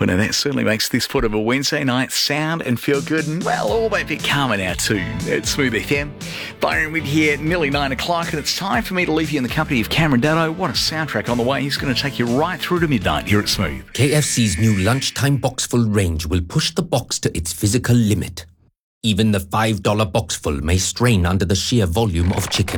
Well, now that certainly makes this foot of a Wednesday night sound and feel good, and well, all that bit calmer now too. It's Smooth FM. Byron with you here, nearly 9 o'clock, and it's time for me to leave you in the company of Cameron Dado. What a soundtrack on the way. He's going to take you right through to midnight here at Smooth. KFC's new lunchtime boxful range will push the box to its physical limit. Even the $5 boxful may strain under the sheer volume of chicken.